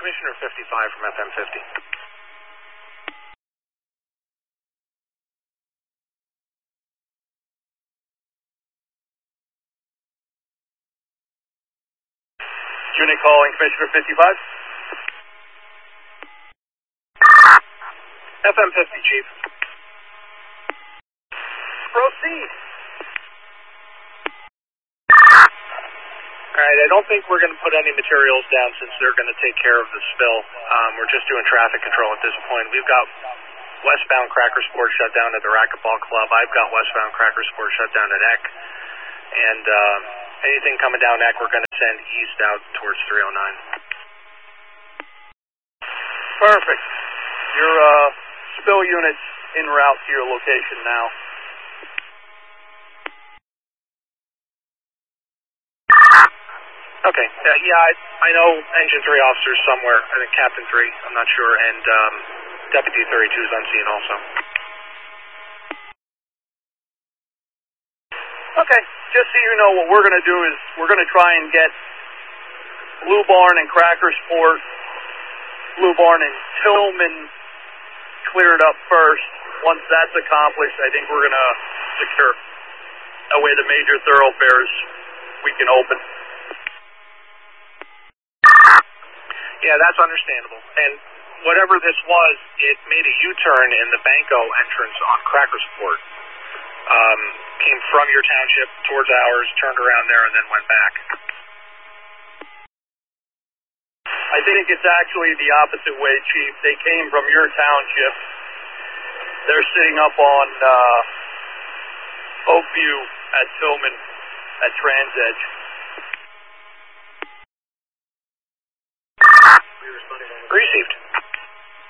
Commissioner 55 from FM 50. Unit calling Commissioner 55. FM 50, Chief. Proceed. Alright, I don't think we're going to put any materials down since they're going to take care of the spill. We're just doing traffic control at this point. We've got westbound Cracker Sport shut down at the Racquetball Club. I've got westbound Cracker Sport shut down at Eck. And anything coming down Eck, we're going to send east out towards 309. Perfect. Your spill unit's en route to your location now. Okay, yeah, I know Engine 3 officers somewhere, I think Captain 3, I'm not sure, and Deputy 32 is on scene also. Okay, just so you know, what we're going to do is we're going to try and get Blue Barn and Cracker Sport, Blue Barn and Tillman cleared up first. Once that's accomplished, I think we're going to secure. That way the major thoroughfares we can open. Yeah, that's understandable. And whatever this was, it made a U-turn in the Banco entrance on Cracker Sport. Came from your township towards ours, turned around there, and then went back. I think it's actually the opposite way, Chief. They came from your township. They're sitting up on Oakview at Tillman at Transedge. Received.